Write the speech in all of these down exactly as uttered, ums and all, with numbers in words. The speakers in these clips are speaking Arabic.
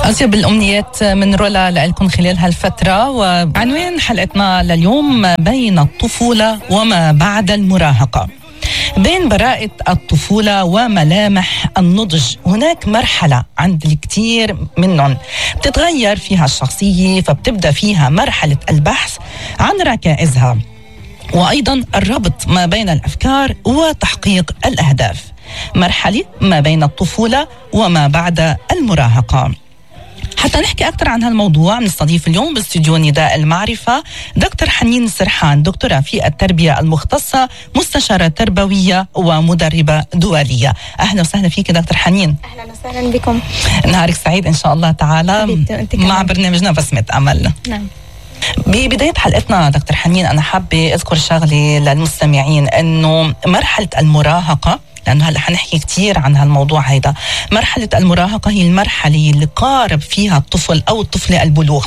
أطيب الأمنيات من رولا لكم خلال هالفترة. وعنوان حلقتنا لليوم بين الطفولة وما بعد المراهقة. بين براءة الطفولة وملامح النضج هناك مرحلة عند الكثير منهم بتتغير فيها الشخصية، فبتبدأ فيها مرحلة البحث عن ركائزها، وأيضا الربط ما بين الأفكار وتحقيق الأهداف. مرحلة ما بين الطفولة وما بعد المراهقة. حتى نحكي أكثر عن هالموضوع نستضيف اليوم باستديو نداء المعرفة دكتور حنين سرحان، دكتورة في التربية المختصة، مستشارة تربوية ومدربة دولية. أهلا وسهلا فيك دكتور حنين. أهلا وسهلا بكم. نهارك سعيد إن شاء الله تعالى مع برنامجنا بسمة أمل. نعم. ببداية حلقتنا دكتور حنين أنا حابة أذكر شغلة للمستمعين، إنه مرحلة المراهقة، لأنه هلأ حنحكي كتير عن هالموضوع هيدا، مرحلة المراهقة هي المرحلة اللي قارب فيها الطفل أو الطفلة البلوغ،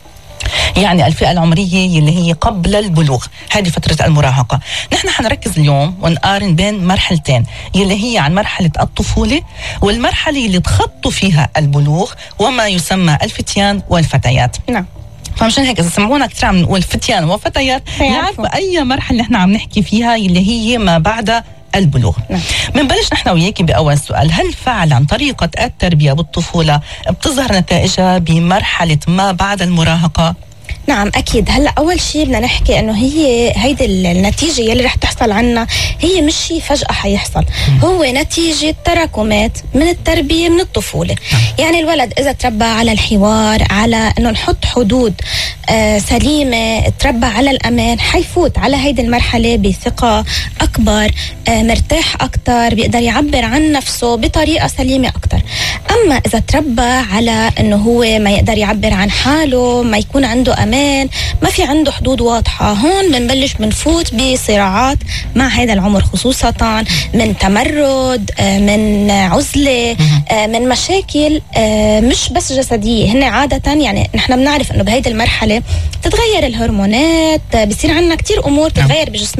يعني الفئة العمرية اللي هي قبل البلوغ، هذه فترة المراهقة. نحن حنركز اليوم ونقارن بين مرحلتين اللي هي عن مرحلة الطفولة والمرحلة اللي تخطوا فيها البلوغ وما يسمى الفتيان والفتيات. نعم. فمشان هيك إذا سمعونا كثير عم نقول فتيان وفتيات يعرفوا أي مرحلة نحن عم نحكي فيها اللي هي ما بعد البلوغ. نعم. منبلش نحن وياكي بأول سؤال، هل فعلا طريقة التربية بالطفولة بتظهر نتائجها بمرحلة ما بعد المراهقة؟ نعم أكيد. هلأ أول شيء بدنا نحكي إنه هي هيدي النتيجة يلي رح تحصل عنا هي مش شيء فجأة حيحصل، هو نتيجة تراكمات من التربية من الطفولة. يعني الولد إذا تربى على الحوار، على إنه نحط حدود آه سليمة، تربى على الأمان، حيفوت على هيدي المرحلة بثقة أكبر، آه مرتاح أكتر، بيقدر يعبر عن نفسه بطريقة سليمة أكتر. أما إذا تربى على إنه هو ما يقدر يعبر عن حاله، ما يكون عنده أمان، ما في عنده حدود واضحة، هون بنبلش بنفوت بصراعات مع هذا العمر، خصوصا من تمرد، من عزلة، من مشاكل مش بس جسدية، هن عادة يعني نحن بنعرف انه بهيدي المرحلة تتغير الهرمونات، بيصير عندنا كتير امور تتغير بجسم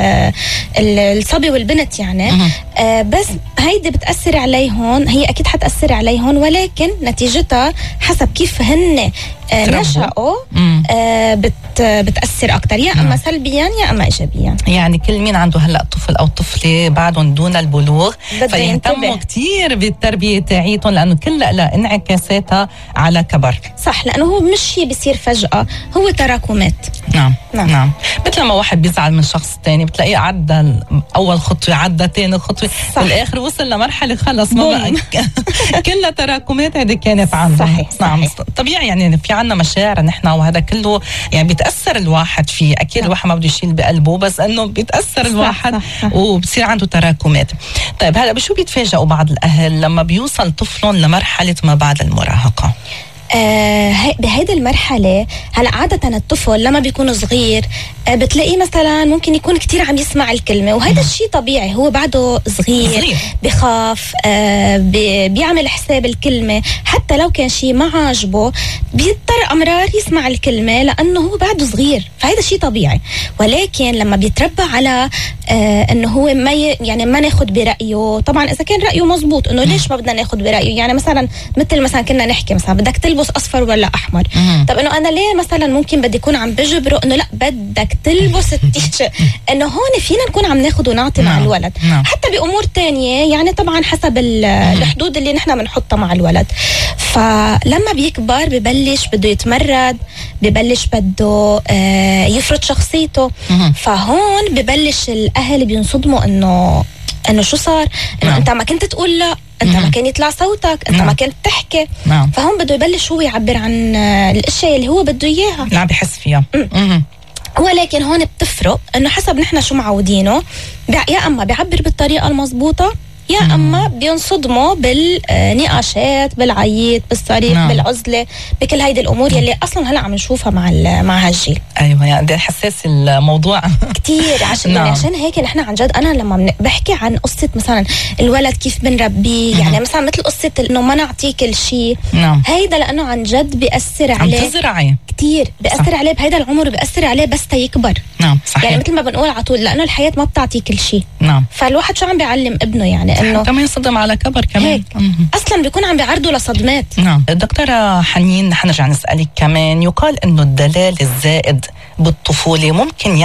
الصبي والبنت يعني، بس هيدي بتأثر عليهم، هي اكيد حتأثر عليهم، ولكن نتيجتها حسب كيف هن نشأوا آه بت بتأثر أكتر، يا أما سلبيا يا أما إيجابيا. يعني كل مين عنده هلأ طفل أو طفلة بعدهم دون البلوغ فيهتموا كتير بالتربية تاعيتهم، لأنه كلها لها انعكاساتها على كبر. صح، لأنه هو مش شيء بيصير فجأة، هو تراكمات. نعم نعم, نعم. مثل ما واحد بيزعل من شخص تاني بتلاقيه عدى أول خطوة، عدى تاني خطوة، بالآخر وصل لمرحلة خلص ما بقى كلها تراكمات. هذه كانت عنده. صحيح. نعم. صحيح. طبيعي يعني في عنا مشاعر نحن، وهذا كله يعني بيتأثر الواحد فيه، أكيد نعم. الواحد ما بده يشيل بقلبه، بس إنه بيتأثر الواحد. صح صح صح. وبصير عنده تراكمات. طيب هلا بشو بيتفاجئوا بعض الأهل لما بيوصل طفلهم لمرحلة ما بعد المراهقة؟ آه بهيدي المرحلة هلا عادة الطفل لما بيكون صغير آه بتلاقيه مثلا ممكن يكون كتير عم يسمع الكلمة، وهذا الشيء طبيعي، هو بعده صغير, صغير. بخاف، آه بي بيعمل حساب الكلمة، حتى لو كان شيء ما عاجبه بيضطر أمرار يسمع الكلمة لأنه هو بعده صغير، فهذا شيء طبيعي. ولكن لما بيتربى على آه انه هو ما ي... يعني ما ناخد برأيه، طبعا إذا كان رأيه مزبوط انه ليش ما بدنا ناخد برأيه، يعني مثلا مثل مثلا كنا نحكي مثلا بدك تلبس اصفر ولا احمر، طب انه انا ليه مثلا ممكن بدي يكون عم بجبره انه لا بدك تلبس التيشيرت، انه هون فينا نكون عم ناخذ ونعطي مع الولد، حتى بامور تانية يعني طبعا حسب الحدود اللي نحن بنحطها مع الولد. فلما بيكبر ببلش بده يتمرد، ببلش بده آه يفرض شخصيته، فهون ببلش الاهل بينصدموا انه انه شو صار، انه نعم. انت ما كنت تقول لا، انت ما كان يطلع صوتك، انت نعم. ما كنت تحكي، نعم. فهم بده يبلش هو يعبر عن الاشياء اللي هو بده اياها، اللي عم بحس فيها. ولكن هون بتفرق انه حسب نحن شو معودينه، يا اما بيعبر بالطريقه المضبوطه يا مم. اما بينصدموا بالنقاشات، بالعيط، بالصريخ، نعم. بالعزله، بكل هيدي الامور يلي اصلا هلا عم نشوفها مع مع هالجيل. ايوه يعني حساس الموضوع كتير، عشان نعم. يعني عشان هيك نحن عن جد انا لما بحكي عن قصه مثلا الولد كيف بنربيه، يعني مثلا مثل قصه انه ما نعطيه كل شيء، نعم. هيدا لانه عن جد بياثر عليه، عم تزرعي كتير بياثر صح. عليه بهيدا العمر، بياثر عليه بس تيكبر. نعم صحيح. يعني مثل ما بنقول على طول، لانه الحياه ما بتعطي كل شيء. نعم. فالواحد شو عم بيعلم ابنه، يعني انه كمان يصدم على كبر كمان هيك اصلا بيكون عم بيعرضوا لصدمات. نعم. دكتورة حنين، حنرجع نسألك كمان، يقال انه الدلال الزائد بالطفولة ممكن